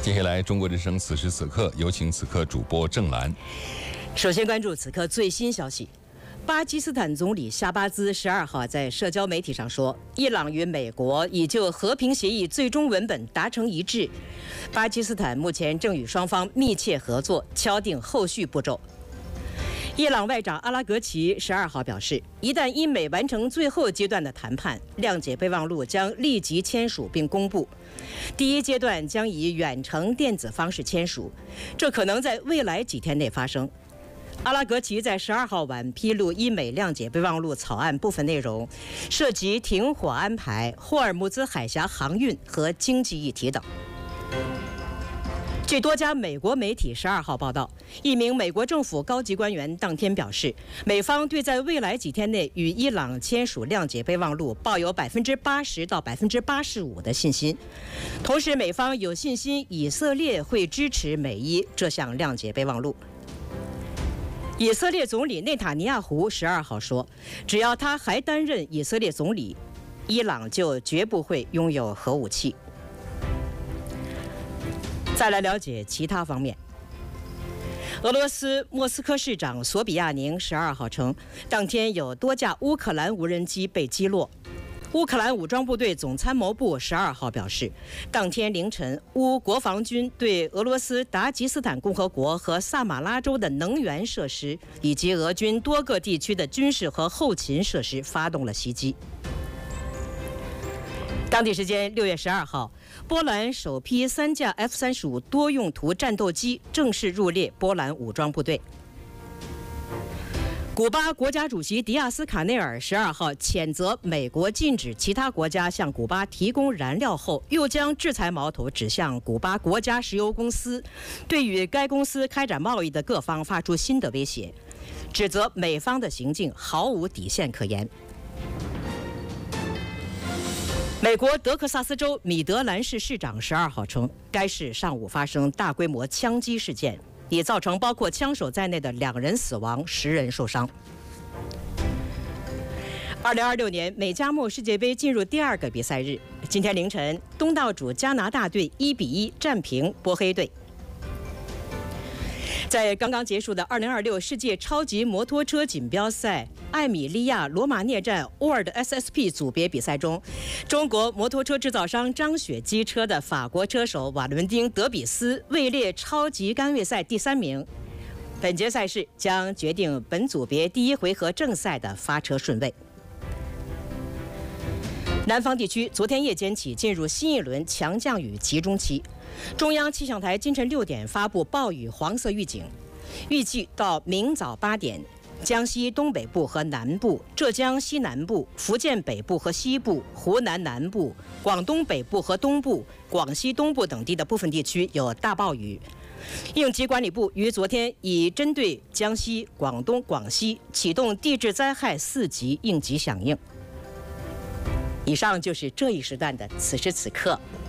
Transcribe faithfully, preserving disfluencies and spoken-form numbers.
接下来，中国之声此时此刻有请此刻主播郑兰。 首先关注此刻最新消息。巴基斯坦总理夏巴兹十二号在社交媒体上说，伊朗与美国已就和平协议最终文本达成一致，巴基斯坦目前正与双方密切合作，敲定后续步骤。伊朗外长阿拉格齐十二号表示，一旦英美完成最后阶段的谈判，谅解备忘录将立即签署并公布。第一阶段将以远程电子方式签署，这可能在未来几天内发生。阿拉格齐在十二号晚披露伊美谅解备忘录草案部分内容，涉及停火安排、霍尔木兹海峡航运和经济议题等。据多家美国媒体十二号报道，一名美国政府高级官员当天表示，美方对在未来几天内与伊朗签署谅解备忘录抱有百分之八十到百分之八十五的信心。同时，美方有信心以色列会支持美伊这项谅解备忘录。以色列总理内塔尼亚胡十二号说，只要他还担任以色列总理，伊朗就绝不会拥有核武器。再来了解其他方面。俄罗斯莫斯科市长索比亚宁十二号称，当天有多架乌克兰无人机被击落。乌克兰武装部队总参谋部十二号表示，当天凌晨，乌国防军对俄罗斯达吉斯坦共和国和萨马拉州的能源设施以及俄军多个地区的军事和后勤设施发动了袭击。当地时间六月十二号，波兰首批三架 F 三十五多用途战斗机正式入列波兰武装部队。古巴国家主席迪亚斯卡内尔十二号谴责美国禁止其他国家向古巴提供燃料后，又将制裁矛头指向古巴国家石油公司，对与该公司开展贸易的各方发出新的威胁，指责美方的行径毫无底线可言。美国德克萨斯州米德兰市市长十二号称，该市上午发生大规模枪击事件，已造成包括枪手在内的两人死亡，十人受伤。二零二六年美加墨世界杯进入第二个比赛日，今天凌晨，东道主加拿大队一比一战平波黑队。在刚刚结束的二零二六世界超级摩托车锦标赛艾米利亚罗马涅站 World S S P 组别比赛中，中国摩托车制造商张雪机车的法国车手瓦伦丁·德比斯位列超级杆位赛第三名。本节赛事将决定本组别第一回合正赛的发车顺位。南方地区昨天夜间起进入新一轮强降雨集中期，中央气象台今晨六点发布暴雨黄色预警，预计到明早八点，江西东北部和南部、浙江西南部、福建北部和西部、湖南南部、广东北部和东部、广西东部等地的部分地区有大暴雨。应急管理部于昨天已针对江西、广东、广西启动地质灾害四级应急响应。以上就是这一时段的此时此刻。